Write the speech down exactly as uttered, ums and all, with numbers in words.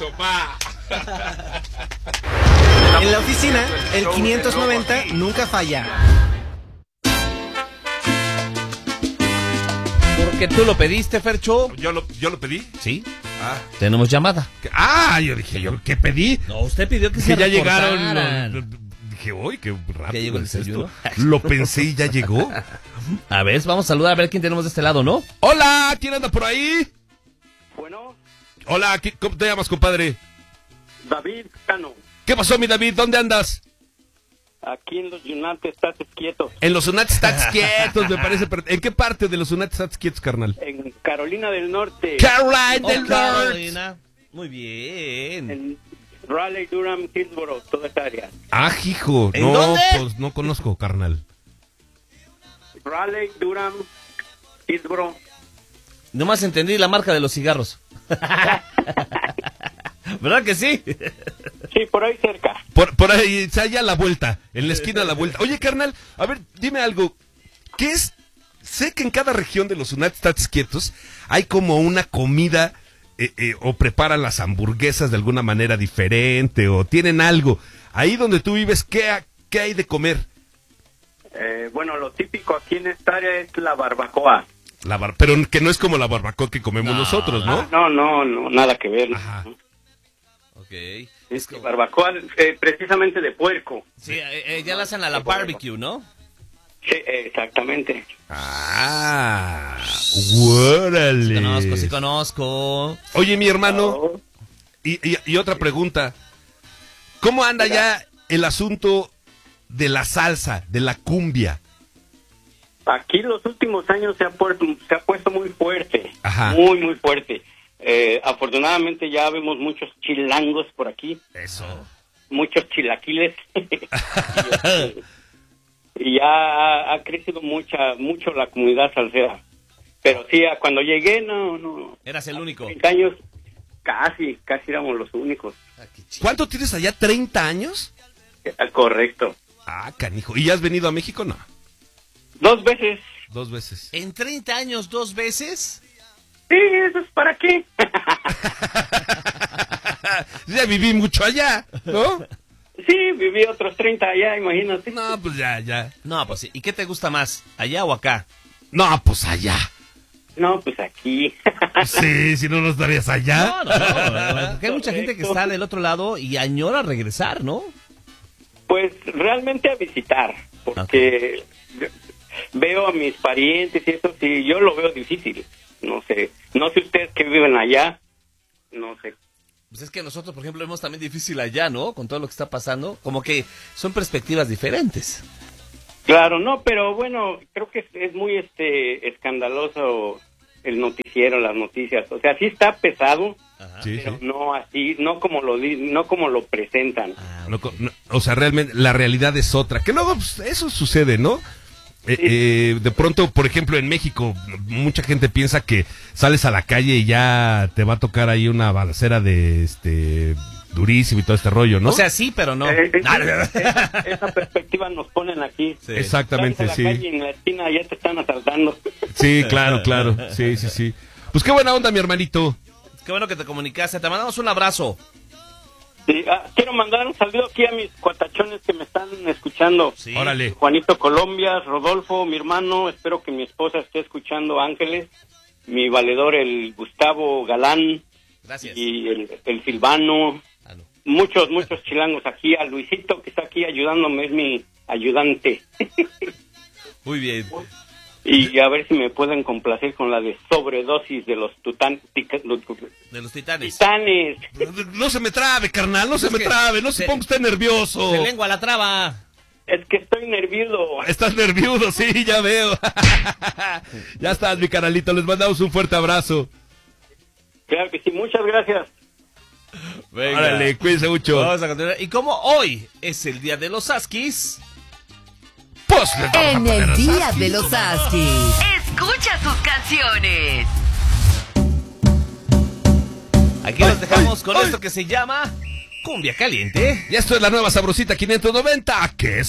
sofá. En la oficina, el quinientos noventa nunca falla. Porque tú lo pediste, Fercho. ¿Yo lo, yo lo pedí? Sí. Ah, Tenemos llamada. que- ah, yo dije, ¿yo qué pedí? No, usted pidió que, Que se ya llegaron. reportaran. lo- lo- dije, uy, qué rápido. Ya llegó el es esto. desayuno. Lo pensé y ya llegó. A ver, vamos a saludar a ver quién tenemos de este lado, ¿no? Hola, ¿quién anda por ahí? Bueno, Hola, ¿qué- ¿cómo te llamas, compadre? David Cano, ¿Qué pasó, mi David? ¿Dónde andas? aquí en los United States quietos, En los United States quietos, me parece. per- ¿En qué parte de los United States quietos, carnal? en Carolina del Norte, Caroline Oh, del Norte. Carolina. Muy bien. en Raleigh, Durham, Hillsborough, toda esa área. Ah, hijo. ¿En No, dónde? pues no conozco, carnal. Raleigh, Durham, Hillsborough. Nomás entendí la marca de los cigarros. ¿Verdad que sí? Sí, por ahí cerca. Por, por ahí, o sea, ya a la vuelta, en la esquina a la vuelta. Oye, carnal, a ver, dime algo. ¿Qué es? Sé que en cada región de los United States quietos hay como una comida eh, eh, o preparan las hamburguesas de alguna manera diferente o tienen algo. Ahí donde tú vives, ¿qué, ha- qué hay de comer? Eh, bueno, lo típico aquí en esta área es la barbacoa. La bar- pero que no es como la barbacoa que comemos No. nosotros, ¿no? Ah, no, no, no, nada que ver. Ajá. Ok. Es que barbacoa eh, precisamente de puerco. Sí, eh, eh, ya la hacen a la barbecue, ¿no? Sí, exactamente. Ah, órale. Sí conozco, sí conozco. Oye, mi hermano, Oh, y, y- y otra pregunta. ¿Cómo anda ya el asunto de la salsa, de la cumbia? Aquí los últimos años se ha, puesto, se ha puesto muy fuerte. Ajá. Muy, muy fuerte. Eh, afortunadamente ya vemos muchos chilangos por aquí, Eso. muchos chilaquiles. y, este, y ya ha, ha crecido mucha, mucho la comunidad salsera. Pero sí, a- cuando llegué, no, no. Eras el único. treinta años, casi, casi éramos los únicos. Ah, qué chido. ¿Cuánto tienes allá? ¿treinta años? Eh, Correcto. Ah, canijo. ¿Y ya has venido a México? No. Dos veces. Dos veces. ¿En treinta años dos veces? Sí, eso es para qué. Ya viví mucho allá, ¿no? Sí, viví otros treinta allá, imagínate. No, pues ya, ya. No, pues sí. ¿Y qué te gusta más? ¿Allá o acá? No, pues allá. No, pues aquí. Sí, si no, no estarías allá. No, no, no. Porque hay mucha gente que está del otro lado y añora regresar, ¿no? Pues realmente a visitar, porque veo a mis parientes y eso, sí, yo lo veo difícil. No sé, no sé ustedes que viven allá, no sé. Pues es que nosotros, por ejemplo, vemos también difícil allá, ¿no? Con todo lo que está pasando. Como que son perspectivas diferentes. Claro, no, pero bueno, creo que es, es muy este escandaloso el noticiero, las noticias. O sea, sí está pesado, Ajá. Sí, pero sí. no así, no como lo di- no como lo presentan. Ah, No, co- no, o sea, realmente la realidad es otra. Que luego pues, eso sucede, ¿no? Eh, eh, de pronto, por ejemplo, en México, mucha gente piensa que sales a la calle y ya te va a tocar ahí una balacera de este durísimo y todo este rollo, ¿no? O sea, sí, pero no. Eh, eh, Ah, esa, esa perspectiva nos ponen aquí. sí. exactamente, Sales a la sí. calle y en la esquina ya te están asaltando. Sí, claro, claro. Sí, sí, sí. Pues qué buena onda, mi hermanito. Qué bueno que te comunicaste. Te mandamos un abrazo. Sí, ah, quiero mandar un saludo aquí a mis cuatachones que me están escuchando. Sí. Órale. Juanito Colombia, Rodolfo, mi hermano, espero que mi esposa esté escuchando, Ángeles, mi valedor, el Gustavo Galán, Gracias. y el, el Silvano, Ah, no. muchos, muchos chilangos aquí, a Luisito que está aquí ayudándome, es mi ayudante. Muy bien. Y a ver si me pueden complacer con la de sobredosis de los tutan, tica- los De los titanes. titanes. No se me trabe, carnal, no se Es me que trabe, no se se- ponga usted nervioso. De lengua a la traba. Es que estoy nervioso. Estás nervioso, sí, ya veo. Ya estás, mi canalito, les mandamos un fuerte abrazo. Claro que sí, muchas gracias. Venga. Órale, cuídense mucho. Vamos a continuar. Y como hoy es el día de los Askis, Pues les vamos a En poner el a día Sasky. de los Askis. Escucha sus canciones. aquí los dejamos con esto que se llama Cumbia Caliente. Y esto es la nueva sabrosita quinientos noventa, que es